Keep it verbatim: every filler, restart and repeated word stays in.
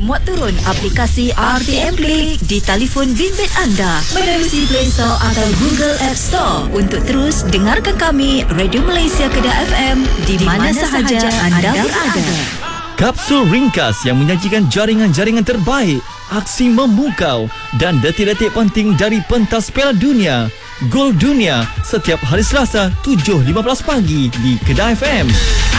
Muat turun aplikasi R T M Play di telefon bimbit anda menerusi Play Store atau Google App Store untuk terus dengarkan kami Radio Malaysia Kedah F M di, di mana, mana sahaja anda berada. Kapsul ringkas yang menyajikan jaringan-jaringan terbaik, aksi memukau dan detik-detik penting dari pentas Piala Dunia. Gol Dunia setiap hari Selasa tujuh lima belas pagi di Kedah F M.